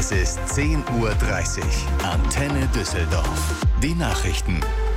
Es ist 10:30 Uhr. Antenne Düsseldorf. Die Nachrichten.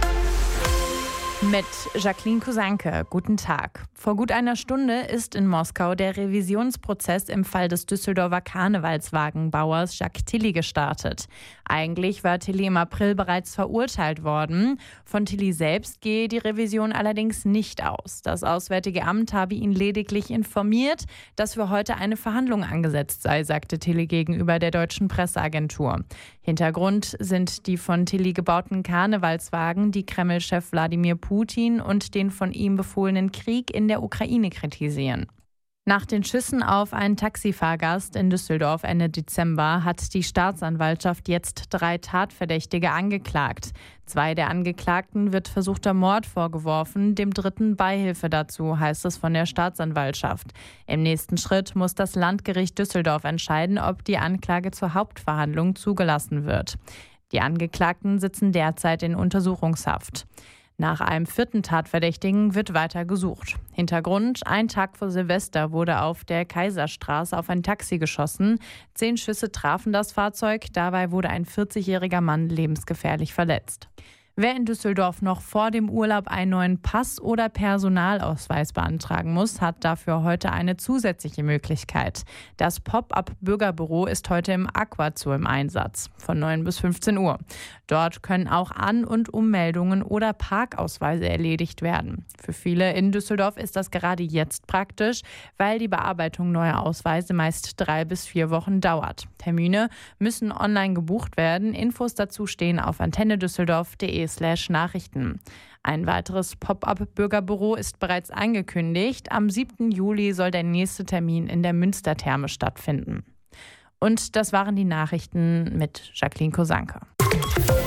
Mit Jacqueline Kusanke. Guten Tag. Vor gut einer Stunde ist in Moskau der Revisionsprozess im Fall des Düsseldorfer Karnevalswagenbauers Jacques Tilly gestartet. Eigentlich war Tilly im April bereits verurteilt worden. Von Tilly selbst gehe die Revision allerdings nicht aus. Das Auswärtige Amt habe ihn lediglich informiert, dass für heute eine Verhandlung angesetzt sei, sagte Tilly gegenüber der deutschen Presseagentur. Hintergrund sind die von Tilly gebauten Karnevalswagen, die Kreml-Chef Wladimir Putin und den von ihm befohlenen Krieg in der Ukraine kritisieren. Nach den Schüssen auf einen Taxifahrgast in Düsseldorf Ende Dezember hat die Staatsanwaltschaft jetzt 3 Tatverdächtige angeklagt. 2 der Angeklagten wird versuchter Mord vorgeworfen, dem 3. Beihilfe dazu, heißt es von der Staatsanwaltschaft. Im nächsten Schritt muss das Landgericht Düsseldorf entscheiden, ob die Anklage zur Hauptverhandlung zugelassen wird. Die Angeklagten sitzen derzeit in Untersuchungshaft. Nach einem 4. Tatverdächtigen wird weiter gesucht. Hintergrund: Ein Tag vor Silvester wurde auf der Kaiserstraße auf ein Taxi geschossen. 10 Schüsse trafen das Fahrzeug. Dabei wurde ein 40-jähriger Mann lebensgefährlich verletzt. Wer in Düsseldorf noch vor dem Urlaub einen neuen Pass oder Personalausweis beantragen muss, hat dafür heute eine zusätzliche Möglichkeit. Das Pop-up-Bürgerbüro ist heute im Aquazoo im Einsatz, von 9 bis 15 Uhr. Dort können auch An- und Ummeldungen oder Parkausweise erledigt werden. Für viele in Düsseldorf ist das gerade jetzt praktisch, weil die Bearbeitung neuer Ausweise meist 3 bis 4 Wochen dauert. Termine müssen online gebucht werden. Infos dazu stehen auf antennedüsseldorf.de/Nachrichten. Ein weiteres Pop-up-Bürgerbüro ist bereits angekündigt. Am 7. Juli soll der nächste Termin in der Münstertherme stattfinden. Und das waren die Nachrichten mit Jacqueline Kusanke.